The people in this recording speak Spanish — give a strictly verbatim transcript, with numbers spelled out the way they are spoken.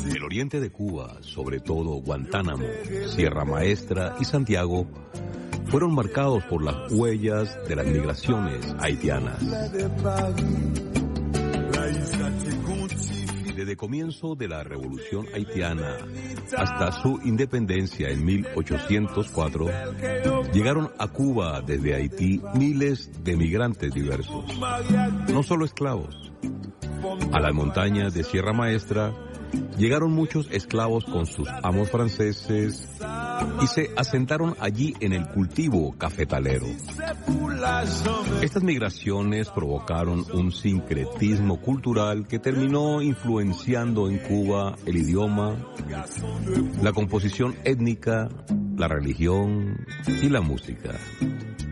El oriente de Cuba, sobre todo Guantánamo, Sierra Maestra y Santiago, fueron marcados por las huellas de las migraciones haitianas. Desde el comienzo de la Revolución Haitiana hasta su independencia en mil ochocientos cuatro, llegaron a Cuba desde Haití miles de migrantes diversos, no solo esclavos. A las montañas de Sierra Maestra llegaron muchos esclavos con sus amos franceses y se asentaron allí en el cultivo cafetalero. Estas migraciones provocaron un sincretismo cultural que terminó influenciando en Cuba el idioma, la composición étnica, la religión y la música.